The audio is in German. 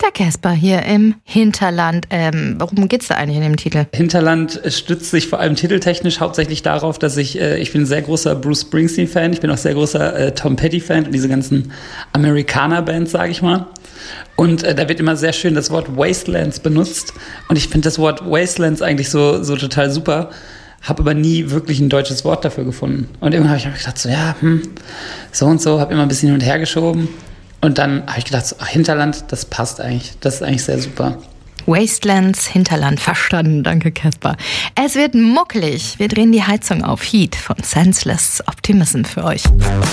der Casper hier im Hinterland. Worum geht's da eigentlich in dem Titel? Hinterland stützt sich vor allem titeltechnisch hauptsächlich darauf, dass ich bin ein sehr großer Bruce Springsteen-Fan, ich bin auch sehr großer Tom Petty-Fan und diese ganzen Amerikaner-Bands, sage ich mal. Und da wird immer sehr schön das Wort Wastelands benutzt. Und ich finde das Wort Wastelands eigentlich so total super. Habe aber nie wirklich ein deutsches Wort dafür gefunden. Und irgendwann habe ich gedacht, so und so, habe immer ein bisschen hin und her geschoben. Und dann habe ich gedacht, Hinterland, das passt eigentlich. Das ist eigentlich sehr super. Wastelands, Hinterland, verstanden. Danke, Casper. Es wird muckelig. Wir drehen die Heizung auf. Heat von Senseless Optimism für euch.